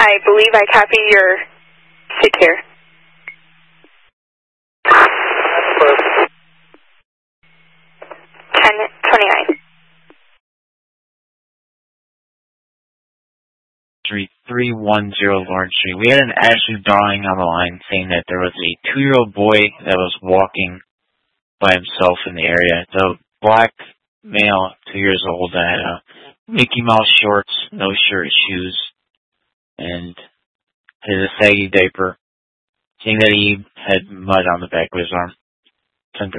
I believe I copy your seat here. 1029. 310 Lawrence Street. We had an accident drawing on the line saying that there was a 2-year-old boy that was walking by himself in the area. The black male, 2 years old, that had Mickey Mouse shorts, no shirt, shoes, and had a saggy diaper, saying that he had mud on the back of his arm.